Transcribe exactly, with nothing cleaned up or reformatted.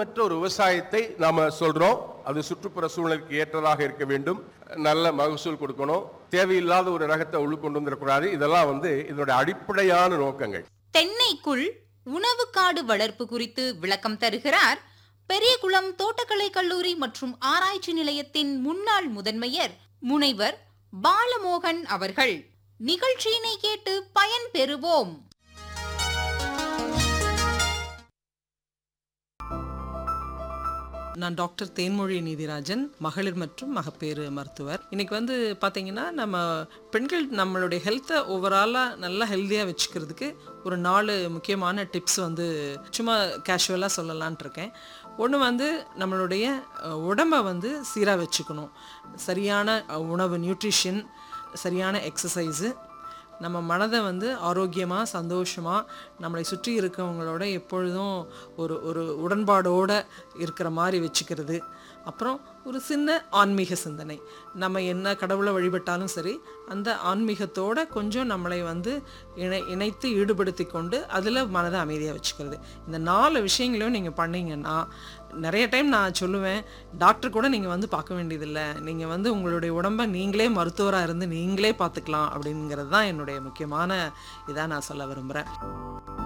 நச்சுத்தன்மையற்ற ஒரு விவசாயத்தை நாம சொல்றோம். அது சுற்றுப்புற சூழலுக்கு ஏற்றதாக இருக்க வேண்டும், நல்ல மகசூல் கொடுக்கணும், தேவையில்லாத ஒரு ரகத்தை உள்கொண்டு வந்துடக்கூடாது. இதெல்லாம் வந்து இதனுடைய அடிப்படையான நோக்கங்கள். தென்னைக்குள் உணவு காடு வளர்ப்பு குறித்து விளக்கம் தருகிறார் பெரியகுளம் தோட்டக்கலை கல்லூரி மற்றும் ஆராய்ச்சி நிலையத்தின் முன்னாள் முதன்மையர் முனைவர் பாலமோகன் அவர்கள். நிகழ்ச்சியினை கேட்டு பயன் பெறுவோம். நான் டாக்டர் தேன்மொழி நீதிராஜன், மகளிர் மற்றும் மகப்பேறு மருத்துவர். இன்னைக்கு வந்து பார்த்தீங்கன்னா, நம்ம பெண்கள் நம்மளுடைய ஹெல்த்தை ஓவராலாக நல்லா ஹெல்த்தியாக வச்சுக்கிறதுக்கு ஒரு நாலு முக்கியமான டிப்ஸ் வந்து சும்மா கேஷுவலாக சொல்லலான்ட்டு இருக்கேன். ஒன்று வந்து நம்மளுடைய உடம்பை வந்து சீராக வச்சுக்கணும். சரியான உணவு, நியூட்ரிஷன், சரியான எக்ஸசைஸு, நம்ம மனதை வந்து ஆரோக்கியமாக சந்தோஷமாக நம்மளை சுற்றி இருக்கவங்களோட எப்பொழுதும் ஒரு ஒரு உடன்பாடோடு இருக்கிற மாதிரி வச்சுக்கிறது. அப்புறம் ஒரு சின்ன ஆன்மீக சிந்தனை. நம்ம என்ன கடவுளை வழிபட்டாலும் சரி, அந்த ஆன்மீகத்தோடு கொஞ்சம் நம்மளை வந்து இணை இணைத்து ஈடுபடுத்தி கொண்டு அதில் மனதை அமைதியாக வச்சுக்கிறது. இந்த நாலு விஷயங்களையும் நீங்கள் பண்ணிங்கன்னா, நிறைய டைம் நான் சொல்லுவேன், டாக்டர் கூட நீங்கள் வந்து பார்க்க வேண்டியதில்லை, நீங்கள் வந்து உங்களுடைய உடம்பை நீங்களே மருத்துவராக இருந்து நீங்களே பார்த்துக்கலாம் அப்படிங்கிறது தான் என்னுடைய முக்கியமான இதாக நான் சொல்ல விரும்புகிறேன்.